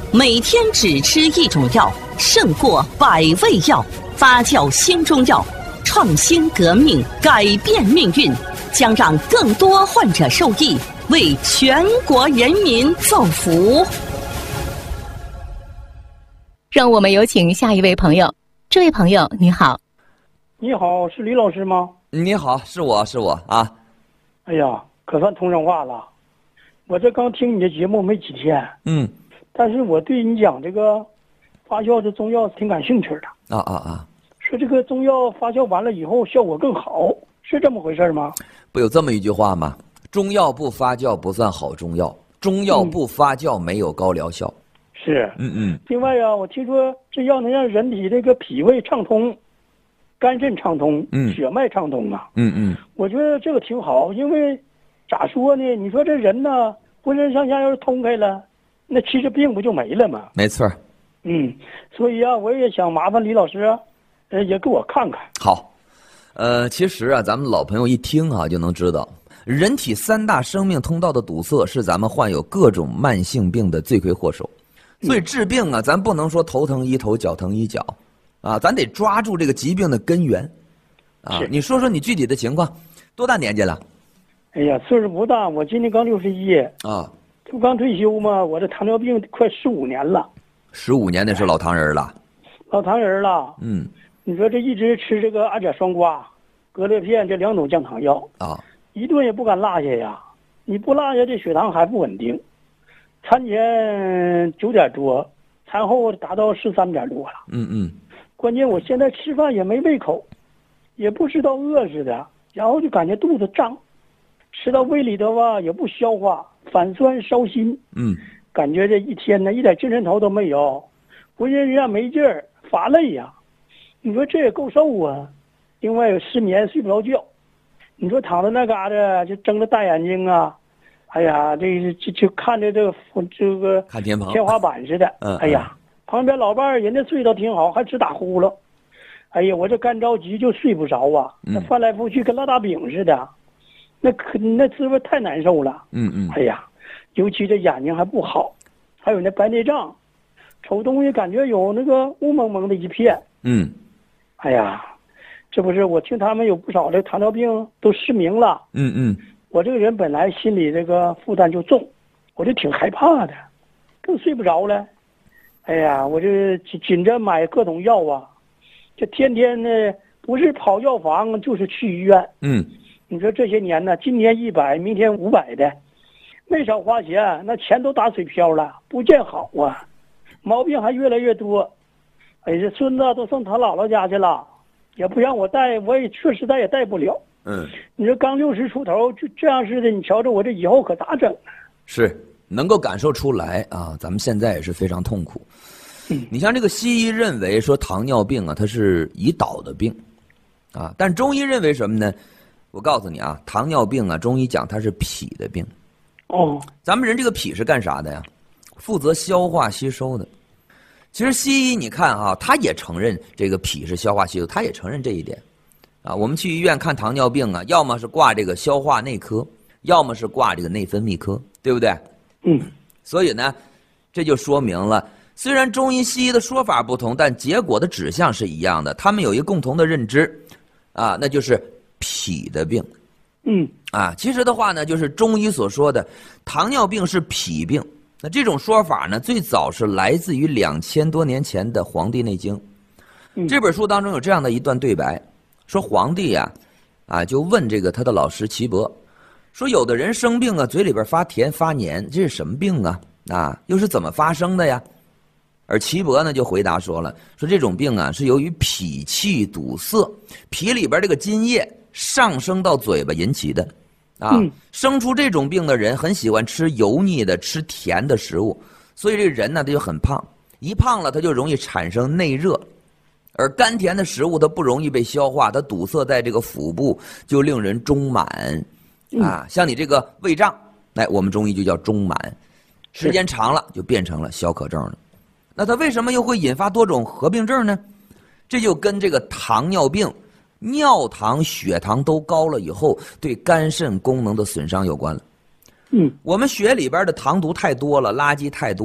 每天只吃一种药，胜过100味药。发酵新中药，创新革命，改变命运，将让更多患者受益，为全国人民造福。 让我们有请下一位朋友。这位朋友你好。 你好，是李老师吗？ 你好，是我啊。 哎呀，可算通上话了。我这刚听你的节目没几天，但是我对你讲这个发酵的中药挺感兴趣的。说这个中药发酵完了以后效果更好，是这么回事吗？ 不有这么一句话吗？中药不发酵不算好中药，中药不发酵没有高疗效。 是，另外啊，我听说这药能让人体这个脾胃畅通，肝肾畅通，血脉畅通啊。我觉得这个挺好，因为咋说呢？你说这人呢，浑身上下要是通开了，那其实病不就没了吗？ 没错。 所以啊，我也想麻烦李老师啊，也给我看看。 好，其实啊，咱们老朋友一听啊，就能知道，人体3大生命通道的堵塞是咱们患有各种慢性病的罪魁祸首。所以治病啊，咱不能说头疼医头，脚疼医脚，啊，咱得抓住这个疾病的根源。啊，你说说你具体的情况，多大年纪了？ 哎呀，岁数不大，我今年刚61 啊， 这不刚退休吗？我这糖尿病快15年了。 15年那是老糖人了。 老糖人了。你说这一直吃这个阿甲双胍、格列片这2种降糖药啊， 一顿也不敢落下呀。你不落下，这血糖还不稳定。餐前9点多，餐后达到13点多了。关键我现在吃饭也没胃口，也不知道饿似的，然后就感觉肚子胀，吃到胃里头吧也不消化，反酸烧心。感觉这一天呢一点精神头都没有，浑身上没劲儿，乏累呀。你说这也够受啊。另外有失眠，睡不着觉。你说躺在那嘎达就睁着大眼睛啊。哎呀，就看着这个看天棚天花板似的。哎呀，旁边老伴儿人家睡得挺好，还直打呼噜。哎呀，我这干着急就睡不着啊。那翻来覆去跟烙大饼似的，那滋味太难受了。哎呀，尤其这眼睛还不好，还有那白内障，瞅东西感觉有那个雾蒙蒙的一片。哎呀，这不是我听他们有不少的糖尿病都失明了。我这个人本来心里这个负担就重，我就挺害怕的，更睡不着了。哎呀，我这紧着买各种药啊，这天天呢不是跑药房就是去医院。你说这些年呢，今天100，明天500的，没少花钱，那钱都打水漂了，不见好啊，毛病还越来越多。哎，这孙子都送他姥姥家去了，也不让我带，我也确实也带不了。你说刚60出头就这样似的，你瞧着我这以后可咋整啊？ 是能够感受出来啊，咱们现在也是非常痛苦。你像这个西医认为说糖尿病啊，它是胰岛的病啊，但中医认为什么呢？我告诉你啊，糖尿病啊，中医讲它是脾的病。咱们人这个脾是干啥的呀？负责消化吸收的。其实西医你看啊，他也承认这个脾是消化吸收，他也承认这一点。我们去医院看糖尿病啊，要么是挂这个消化内科，要么是挂这个内分泌科，对不对？所以呢，这就说明了，虽然中医西医的说法不同，但结果的指向是一样的。他们有一个共同的认知，啊，那就是脾的病。其实的话呢，就是中医所说的糖尿病是脾病。那这种说法呢，最早是来自于2000多年前的《黄帝内经》。这本书当中有这样的一段对白。说皇帝呀，就问这个他的老师岐伯，说有的人生病啊，嘴里边发甜发黏，这是什么病啊？又是怎么发生的呀？而岐伯呢就回答说了，说这种病啊是由于脾气堵塞，脾里边这个津液上升到嘴巴引起的。生出这种病的人很喜欢吃油腻的、吃甜的食物，所以这人呢他就很胖，一胖了他就容易产生内热。而甘甜的食物它不容易被消化，它堵塞在这个腹部，就令人中满。像你这个胃胀，我们中医就叫中满，时间长了就变成了消渴症了。那它为什么又会引发多种合并症呢？这就跟这个糖尿病、尿糖、血糖都高了以后对肝肾功能的损伤有关了。我们血里边的糖毒太多了，垃圾太多了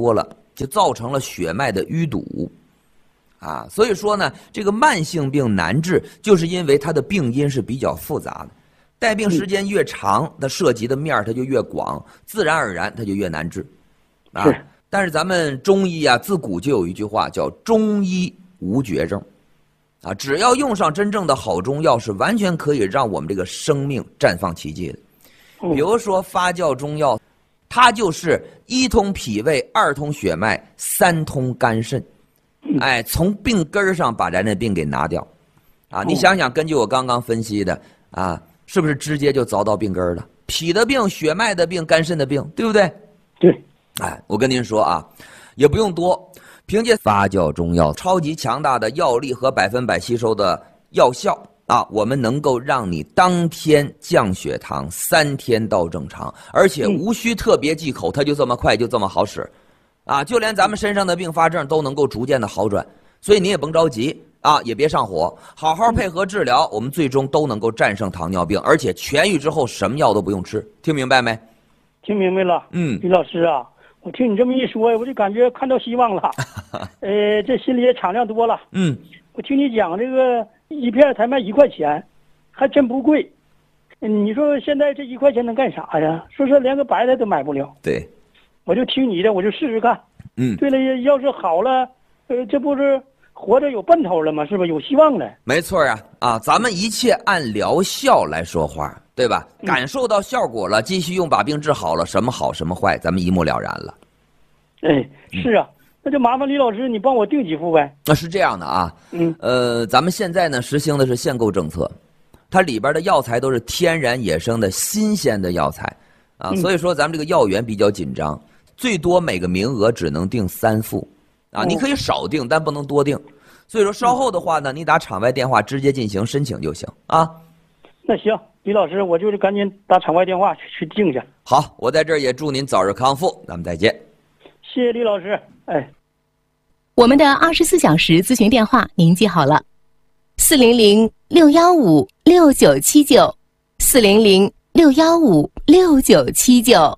就造成了血脉的淤堵。啊，所以说呢，这个慢性病难治，就是因为它的病因是比较复杂的，带病时间越长，它涉及的面它就越广，自然而然它就越难治。啊，但是咱们中医啊，自古就有一句话叫“中医无绝症”，啊，只要用上真正的好中药，是完全可以让我们这个生命绽放奇迹的。比如说发酵中药，它就是一通脾胃，二通血脉，三通肝肾。哎，从病根上把咱这病给拿掉，啊，你想想，根据我刚刚分析的啊，是不是直接就凿到病根了？脾的病、血脉的病、肝肾的病，对不对？ 对。 哎，我跟您说啊，也不用多，凭借发酵中药超级强大的药力和100%吸收的药效啊，我们能够让你当天降血糖，3天到正常，而且无需特别忌口，它就这么快，就这么好使。啊，就连咱们身上的并发症都能够逐渐的好转，所以你也甭着急啊，也别上火，好好配合治疗，我们最终都能够战胜糖尿病，而且痊愈之后什么药都不用吃，听明白没？ 听明白了。李老师啊，我听你这么一说，我就感觉看到希望了，这心里也敞亮多了。我听你讲这个一片才卖1块钱，还真不贵。你说现在这1块钱能干啥呀？说连个白菜都买不了。 对。 我就听你的，我就试试看。对了，要是好了，这不是活着有奔头了吗？是不是有希望了？ 没错呀，啊，咱们一切按疗效来说话，对吧？感受到效果了，继续用把病治好了，什么好什么坏，咱们一目了然了。 哎，是啊，那就麻烦李老师，你帮我订几副呗。 那是这样的啊，咱们现在呢实行的是限购政策，它里边的药材都是天然野生的新鲜的药材啊，所以说咱们这个药源比较紧张。最多每个名额只能订3副，啊，你可以少订，但不能多订。所以说稍后的话呢，你打场外电话直接进行申请就行啊。 那行，李老师，我就是赶紧打场外电话去订去。 好，我在这儿也祝您早日康复，咱们再见。 谢谢李老师。哎， 我们的24小时咨询电话您记好了，400-615-6979，400-615-6979。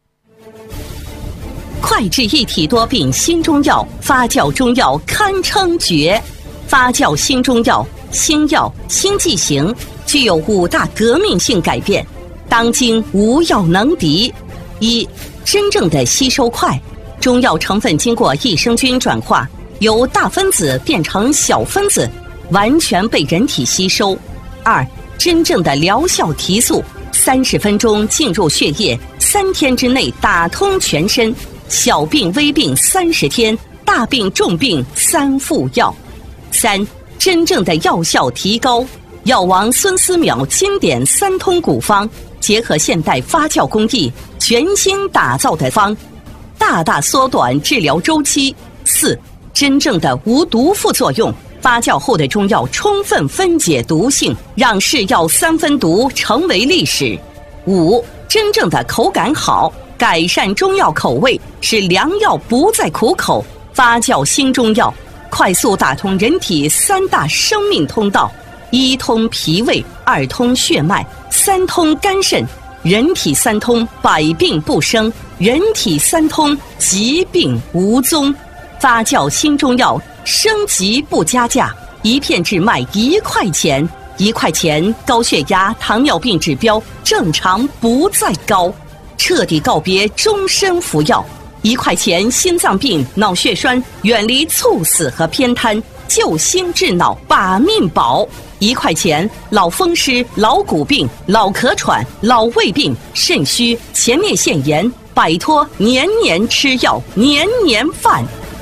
快治一体多病新中药，发酵中药堪称绝。发酵新中药，新药新剂型，具有5大革命性改变，当今无药能敌。一、真正的吸收快，中药成分经过益生菌转化，由大分子变成小分子，完全被人体吸收。2、真正的疗效提速，30分钟进入血液，3天之内打通全身。小病微病30天，大病重病3副药。3、真正的药效提高，药王孙思邈经典3通古方，结合现代发酵工艺，全新打造的方，大大缩短治疗周期。4、真正的无毒副作用，发酵后的中药充分分解毒性，让是药3分毒成为历史。5、真正的口感好，改善中药口味，使良药不再苦口。发酵新中药，快速打通人体3大生命通道：1通脾胃，2通血脉，3通肝肾。人体3通，百病不生；人体3通，疾病无踪。发酵新中药，升级不加价，一片只卖1块钱，1块钱高血压、糖尿病指标正常不再高。彻底告别终身服药，1块钱心脏病、脑血栓远离猝死和偏瘫，救心治脑把命保。1块钱老风湿、老骨病、老咳喘、老胃病、肾虚、前列腺炎，摆脱年年吃药、年年饭。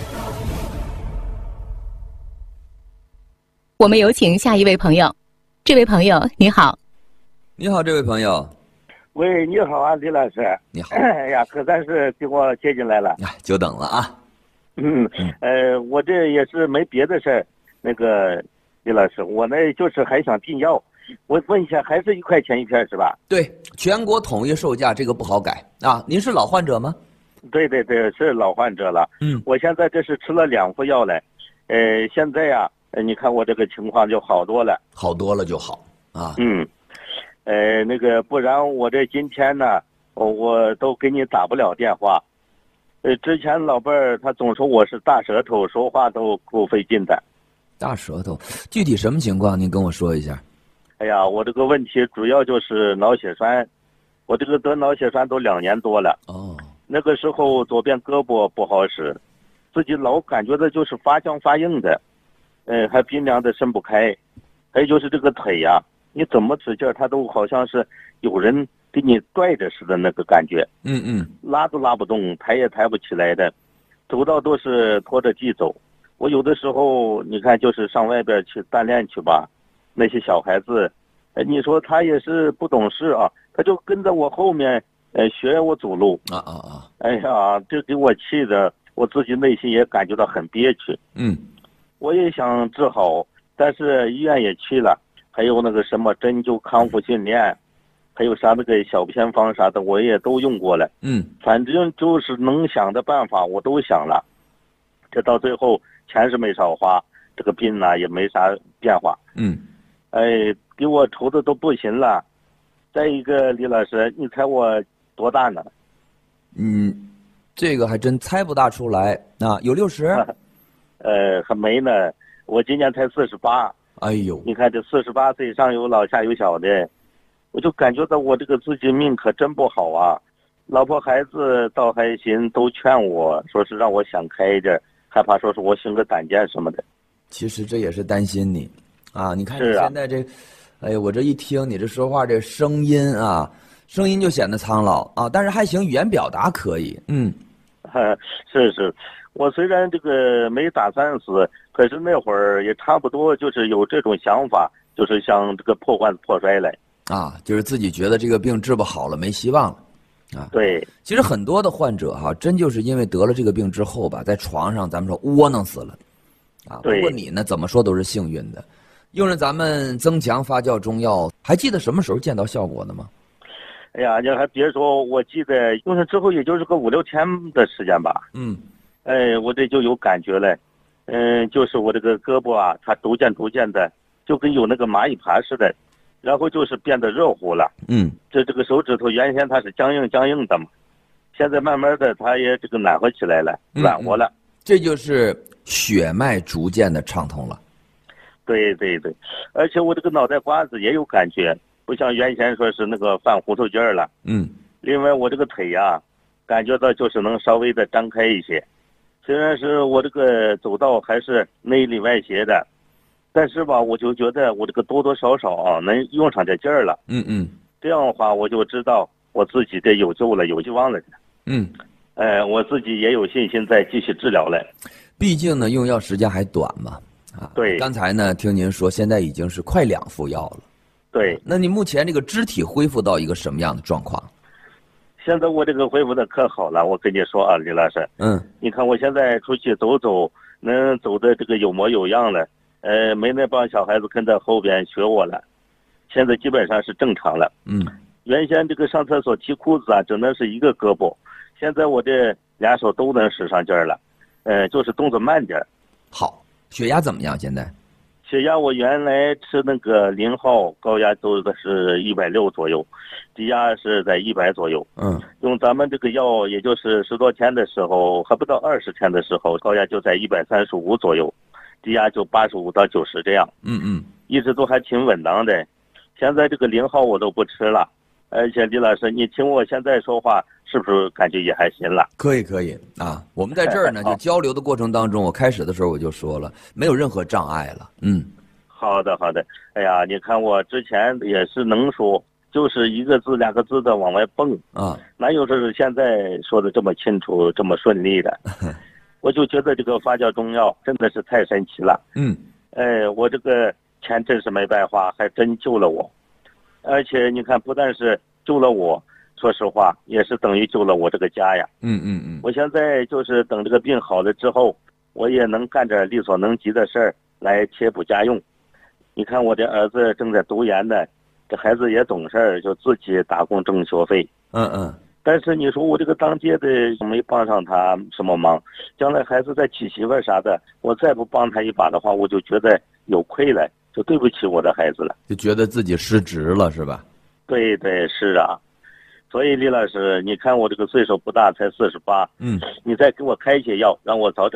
我们有请下一位朋友。这位朋友你好。 你好，这位朋友。 喂，你好啊，李老师。 你好。 哎呀，可算是给我接进来了。 久等了啊。 我这也是没别的事儿。那个李老师，我呢就是还想订药，我问一下，还是1块钱一片是吧？ 对，全国统一售价，这个不好改啊。您是老患者吗？ 对，是老患者了。我现在这是吃了2副药了，现在呀，你看我这个情况就好多了。 好多了就好啊。 那个不然我这今天呢，我都给你打不了电话。 之前老伴儿他总说我是大舌头，说话都够费劲的。 大舌头，具体什么情况？您跟我说一下。 哎呀，我这个问题主要就是脑血栓，我这个得脑血栓都2年多了。 哦， 那个时候左边胳膊不好使，自己老感觉的就是发僵发硬的，还冰凉的伸不开。还有就是这个腿呀，你怎么使劲，它都好像是有人给你拽着似的那个感觉。拉都拉不动，抬也抬不起来的，走道都是拖着地走。我有的时候你看就是上外边去锻炼去吧，那些小孩子，你说他也是不懂事啊，他就跟着我后面学我走路。哎呀，这给我气的，我自己内心也感觉到很憋屈。我也想治好，但是医院也去了，还有那个什么针灸康复训练，还有啥那个小偏方啥的，我也都用过了。反正就是能想的办法我都想了，这到最后钱是没少花，这个病呢也没啥变化。给我愁的都不行了。再一个，李老师，你猜我多大呢？ 这个还真猜不大出来啊，有60？ 还没呢，我今年才48。 哎呦， 你看这48岁，上有老下有小的，我就感觉到我这个自己命可真不好啊。老婆孩子倒还行，都劝我说是让我想开一点，害怕说是我性格胆怯什么的。 其实这也是担心你啊！你看你是啊现在这，哎呀，我这一听你这说话这声音啊，声音就显得苍老啊，但是还行，语言表达可以。 是，我虽然这个没打算死，可是那会儿也差不多就是有这种想法，就是想这个破罐子破摔来。 就是自己觉得这个病治不好了，没希望了。 对， 其实很多的患者真就是因为得了这个病之后吧，在床上咱们说窝囊死了。不过你呢，怎么说都是幸运的，用着咱们增强发酵中药，还记得什么时候见到效果的吗？ 哎呀，你还别说，我记得用上之后也就是个5、6天的时间吧。我这就有感觉了。就是我这个胳膊啊，它逐渐的就跟有那个蚂蚁爬似的，然后就是变得热乎了。这个手指头原先它是僵硬的嘛，现在慢慢的它也这个暖和起来了，软和了。 这就是血脉逐渐的畅通了。 对，而且我这个脑袋瓜子也有感觉，不像原先说是那个犯糊涂劲儿了。另外我这个腿呀，感觉到就是能稍微的张开一些，虽然是我这个走道还是内里外斜的，但是吧，我就觉得我这个多多少少能用上点劲儿了。这样的话我就知道我自己这有救了，有希望了。我自己也有信心再继续治疗了。 毕竟呢，用药时间还短嘛。 对。 刚才呢，听您说现在已经是快2副药了。 对。 那你目前这个肢体恢复到一个什么样的状况？ 现在我这个恢复的可好了，我跟你说啊，李老师。你看我现在出去走走，能走的这个有模有样了。没那帮小孩子跟在后边学我了，现在基本上是正常了。原先这个上厕所提裤子只能是一个胳膊，现在我这2手都能使上劲儿了。就是动作慢点。 好，血压怎么样？现在？ 血压我原来吃那个0号，高压都是160左右，低压是在100左右。用咱们这个药，也就是10多天的时候，还不到20天的时候，高压就在135左右，低压就85到90这样。一直都还挺稳当的。现在这个0号我都不吃了，而且李老师，你听我现在说话，是不是感觉也还行了？ 可以啊！我们在这儿呢，就交流的过程当中，我开始的时候我就说了，没有任何障碍了。 好的。哎呀，你看我之前也是能说，就是1个字2个字的往外蹦哪有说是现在说的这么清楚这么顺利的？我就觉得这个发酵中药真的是太神奇了。我这个钱真是没白花，还真救了我。而且你看，不但是救了我，说实话也是等于救了我这个家呀。我现在就是等这个病好了之后，我也能干点力所能及的事儿来贴补家用。你看我这儿子正在读研呢，这孩子也懂事儿，就自己打工挣学费。但是你说我这个当爹的没帮上他什么忙，将来孩子再娶媳妇啥的，我再不帮他一把的话，我就觉得有愧了，就对不起我的孩子了， 就觉得自己失职了，是吧？ 对，是啊。 所以李老师，你看我这个岁数不大，才48， 嗯， 你再给我开一些药，让我早点